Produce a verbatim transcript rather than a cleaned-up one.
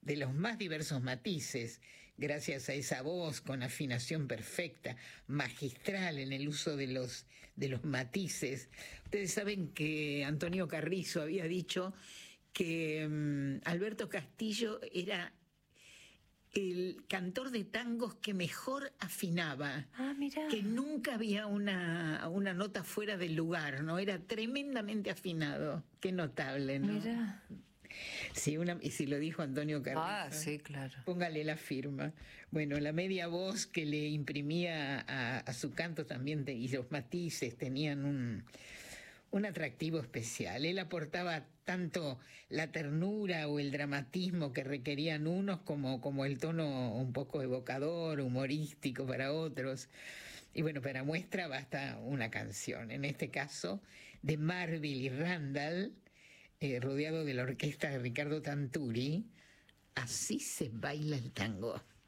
de los más diversos matices, gracias a esa voz con afinación perfecta, magistral en el uso de los, de los matices. Ustedes saben que Antonio Carrizo había dicho que um, Alberto Castillo era el cantor de tangos que mejor afinaba, ah, mirá. que nunca había una, una nota fuera del lugar, ¿no? Era tremendamente afinado. Qué notable, ¿no? Mirá. Sí, una, y si lo dijo Antonio Carrizo, Ah, sí, claro. póngale la firma. Bueno, la media voz que le imprimía a, a su canto también, te, y los matices tenían un, un atractivo especial. Él aportaba tanto la ternura o el dramatismo que requerían unos como, como el tono un poco evocador, humorístico para otros. Y bueno, para muestra basta una canción, en este caso de Marvil y Randall, Eh, rodeado de la orquesta de Ricardo Tanturi. Así se baila el tango.